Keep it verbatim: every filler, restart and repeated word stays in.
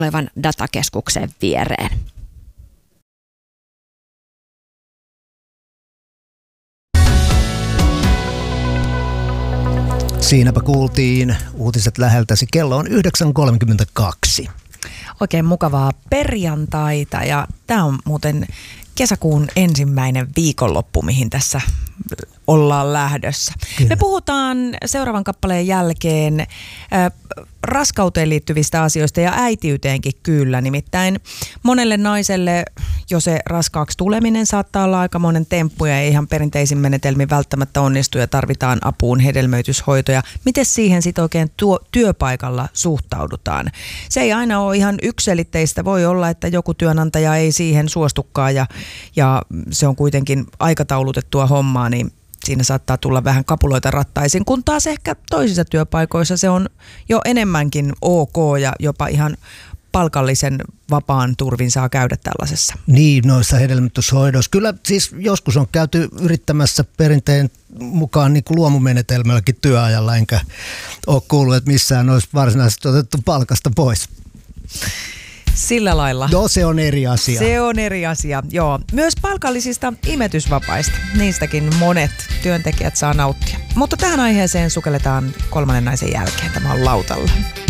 olevan datakeskuksen viereen. Siinäpä kuultiin uutiset läheltäsi. Kello on yhdeksän kolmekymmentäkaksi. Oikein mukavaa perjantaita ja tämä on muuten kesäkuun ensimmäinen viikonloppu, mihin tässä ollaan lähdössä. Kyllä. Me puhutaan seuraavan kappaleen jälkeen äh, raskauteen liittyvistä asioista ja äitiyteenkin kyllä. Nimittäin monelle naiselle jo se raskaaksi tuleminen saattaa olla aikamoinen temppu ja ei ihan perinteisin menetelmin välttämättä onnistu ja tarvitaan apuun hedelmöityshoitoja. Miten siihen sitten oikein tuo, työpaikalla suhtaudutaan? Se ei aina ole ihan yksiselitteistä. Voi olla, että joku työnantaja ei siihen suostukaan ja, ja se on kuitenkin aikataulutettua hommaa, niin siinä saattaa tulla vähän kapuloita rattaisiin, kun taas ehkä toisissa työpaikoissa se on jo enemmänkin ok ja jopa ihan palkallisen vapaan turvin saa käydä tällaisessa. Niin, noissa hedelmöityshoidoissa. Kyllä siis joskus on käyty yrittämässä perinteen mukaan niin kuin luomumenetelmälläkin työajalla, enkä ole kuullut, että missään olisi varsinaisesti otettu palkasta pois. Sillä lailla. Joo, se on eri asia. Se on eri asia, joo. Myös palkallisista imetysvapaista. Niistäkin monet työntekijät saa nauttia. Mutta tähän aiheeseen sukelletaan kolmannen naisen jälkeen. Tämä on Lautalla.